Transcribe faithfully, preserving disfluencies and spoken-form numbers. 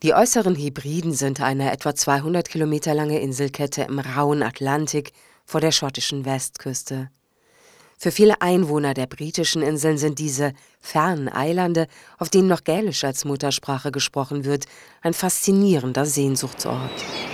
Die Äußeren Hebriden sind eine etwa zweihundert Kilometer lange Inselkette im rauen Atlantik vor der schottischen Westküste. Für viele Einwohner der britischen Inseln sind diese fernen Eilande, auf denen noch Gälisch als Muttersprache gesprochen wird, ein faszinierender Sehnsuchtsort.